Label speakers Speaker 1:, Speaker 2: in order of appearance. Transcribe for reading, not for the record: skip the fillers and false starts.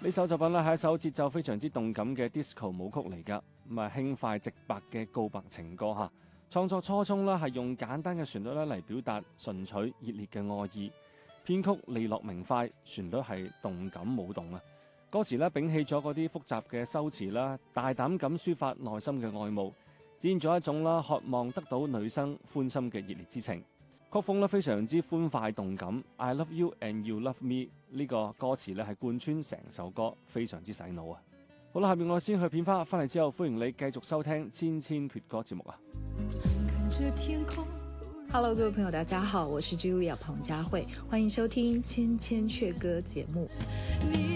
Speaker 1: 呢首作品咧係一首節奏非常之動感嘅 disco 舞曲嚟㗎，咁啊輕快直白嘅告白情歌嚇。創作初衷咧係用簡單嘅旋律咧嚟表達純粹熱烈嘅愛意，編曲利落明快，旋律係動感舞動啊。歌詞咧摒棄咗嗰啲複雜嘅修辭啦，大膽咁抒發內心嘅愛慕，展現咗一種啦渴望得到女生歡心嘅熱烈之情。曲風咧非常之歡快動感 ，I love you and you love me 呢個歌詞咧係貫穿成首歌，非常之洗腦啊！好啦，下面我先去片花，翻嚟之後歡迎你繼續收聽千千闕歌節目啊
Speaker 2: ！Hello， 各位朋友，大家好，我是 Julia 彭佳慧，歡迎收聽千千闕歌節目。